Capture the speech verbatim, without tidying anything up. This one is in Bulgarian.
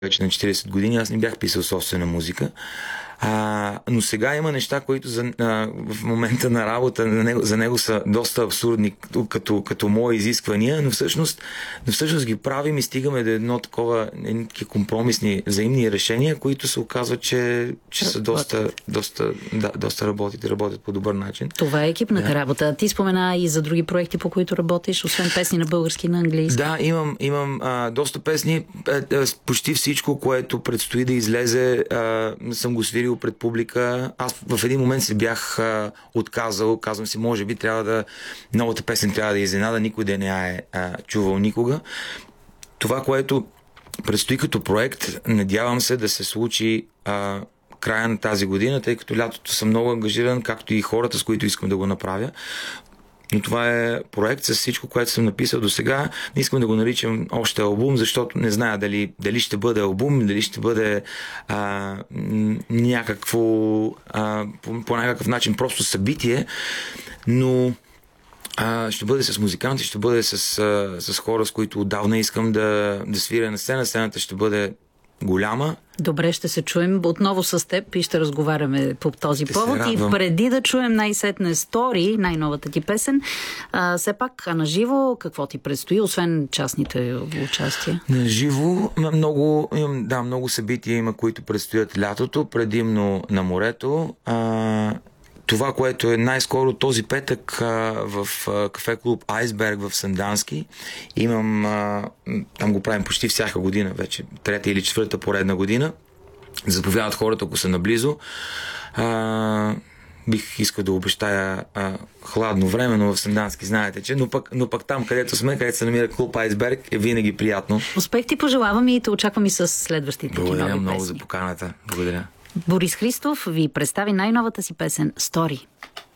вече на четирийсет години, аз не бях писал собствена музика. А, но сега има неща, които за, а, в момента на работа на него, за него са доста абсурдни като, като мои изисквания, но всъщност, но всъщност ги правим и стигаме до едно такова едни компромисни взаимни решения, които се оказват, че, че са доста, доста, да, доста работят и работят по добър начин. Това е екипната да. работа. Ти спомена и за други проекти, по които работиш, освен песни на български и на английски. Да, имам, имам а, доста песни. Почти всичко, което предстои да излезе, а, съм го свирил пред публика. Аз в един момент се бях а, отказал. Казвам си, може би трябва да новата песен трябва да е изненада, никой да не я е а, чувал никога. Това, което предстои като проект, надявам се да се случи а, края на тази година, тъй като лятото съм много ангажиран, както и хората, с които искам да го направя. Но това е проект с всичко, което съм написал до сега. Не искам да го наричам още албум, защото не зная дали, дали ще бъде албум, дали ще бъде а, някакво а, по, по някакъв начин просто събитие, но а, ще бъде с музиканти, ще бъде с, а, с хора, с които отдавна искам да, да свиря на сцена. Сцената ще бъде голяма. Добре, ще се чуем отново с теб и ще разговаряме по този ще повод. И преди да чуем най-сетне Стори, най-новата ти песен, а, все пак, а на живо какво ти предстои, освен частните участия? На живо много, да, много събития има, които предстоят лятото, предимно на морето. А, това, което е най-скоро този петък а, в а, кафе клуб Айсберг в Сандански. Имам, а, там го правим почти всяка година, вече трета или четвърта поредна година. Заповядат хората, ако са наблизо. А, бих искал да обещая а, хладно време, но в Сандански знаете, че, но пък, но пък там, където сме, където се намира клуб Айсберг, е винаги приятно. Успех ти пожелавам и те очаквам и с следващите нови песни. Благодаря много за поканата. Благодаря. Борис Христов ви представи най-новата си песен «Стори».